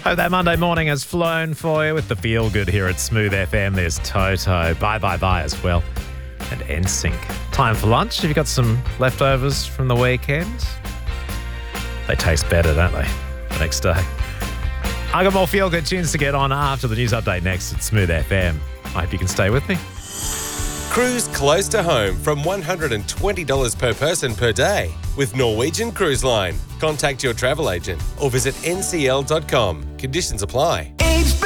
Hope that Monday morning has flown for you with the feel good here at Smooth FM. There's Toto, Bye Bye Bye as well, and NSYNC. Time for lunch. Have you got some leftovers from the weekend? They taste better, don't they, the next day? I got more feel good tunes to get on after the news update next at Smooth FM. I hope you can stay with me. Cruise close to home from $120 per person per day with Norwegian Cruise Line. Contact your travel agent or visit ncl.com. Conditions apply.